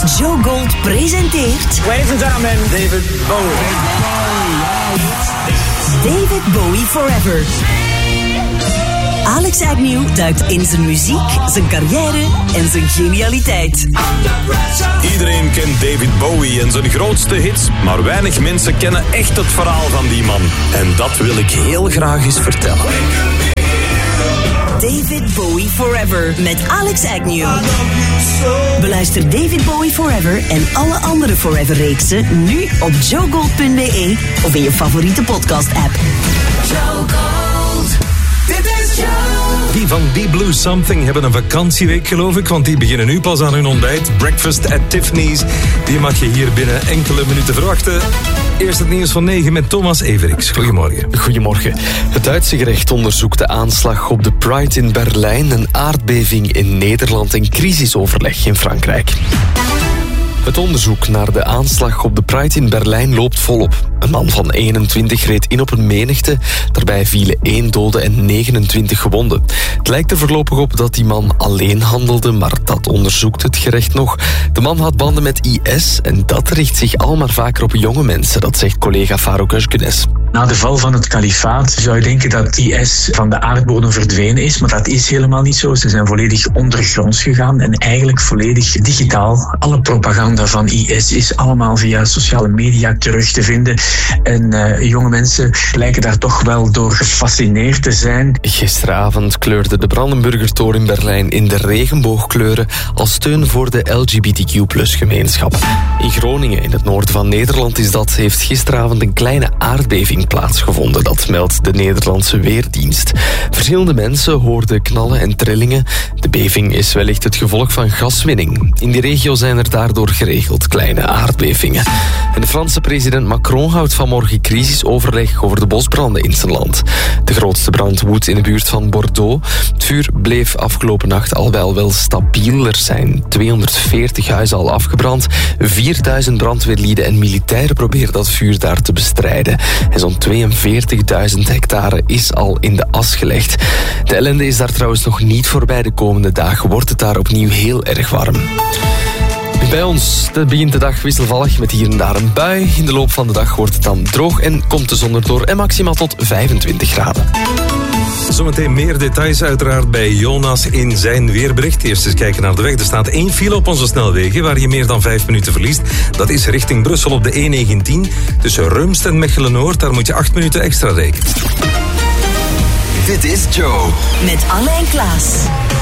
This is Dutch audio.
Joe Gold presenteert... Ladies and gentlemen, David Bowie. David Bowie Forever. Alex Agnew duikt in zijn muziek, zijn carrière en zijn genialiteit. Iedereen kent David Bowie en zijn grootste hits, maar weinig mensen kennen echt het verhaal van die man. En dat wil ik heel graag eens vertellen. David Bowie Forever met Alex Agnew. Beluister David Bowie Forever en alle andere Forever-reeksen nu op joegold.be of in je favoriete podcast-app. Joe Gold, dit is Joe. Die van Deep Blue Something hebben een vakantieweek, geloof ik, want die beginnen nu pas aan hun ontbijt. Breakfast at Tiffany's, die mag je hier binnen enkele minuten verwachten. Eerst het nieuws van 9 met Thomas Everix. Goedemorgen. Goedemorgen. Het Duitse gerecht onderzoekt de aanslag op de Pride in Berlijn, een aardbeving in Nederland en crisisoverleg in Frankrijk. Het onderzoek naar de aanslag op de Pride in Berlijn loopt volop. Een man van 21 reed in op een menigte. Daarbij vielen 1 dode en 29 gewonden. Het lijkt er voorlopig op dat die man alleen handelde, maar dat onderzoekt het gerecht nog. De man had banden met IS en dat richt zich al maar vaker op jonge mensen. Dat zegt collega Farouk Özgünes. Na de val van het kalifaat zou je denken dat IS van de aardbodem verdwenen is, maar dat is helemaal niet zo. Ze zijn volledig ondergronds gegaan en eigenlijk volledig digitaal. Alle propaganda van IS is allemaal via sociale media terug te vinden. En jonge mensen lijken daar toch wel door gefascineerd te zijn. Gisteravond kleurde de Brandenburgertor in Berlijn in de regenboogkleuren als steun voor de LGBTQ+-gemeenschap. In Groningen, in het noorden van Nederland, heeft gisteravond een kleine aardbeving plaatsgevonden. Dat meldt de Nederlandse Weerdienst. Verschillende mensen hoorden knallen en trillingen. De beving is wellicht het gevolg van gaswinning. In die regio zijn er daardoor geregeld kleine aardbevingen. En de Franse president Macron houdt vanmorgen crisisoverleg over de bosbranden in zijn land. De grootste brand woedt in de buurt van Bordeaux. Het vuur bleef afgelopen nacht al wel stabiel. Er zijn 240 huizen al afgebrand. 4000 brandweerlieden en militairen proberen dat vuur daar te bestrijden. En zo'n 42.000 hectare is al in de as gelegd. De ellende is daar trouwens nog niet voorbij. De komende dagen wordt het daar opnieuw heel erg warm. Bij ons begint de dag wisselvallig met hier en daar een bui. In de loop van de dag wordt het dan droog en komt de zon erdoor en maximaal tot 25 graden. Zometeen meer details uiteraard bij Jonas in zijn weerbericht. Eerst eens kijken naar de weg. Er staat 1 file op onze snelwegen waar je meer dan 5 minuten verliest. Dat is richting Brussel op de E19. Tussen Rumst en Mechelen-Noord, daar moet je 8 minuten extra rekenen. Dit is Joe. Met Anne en Klaas.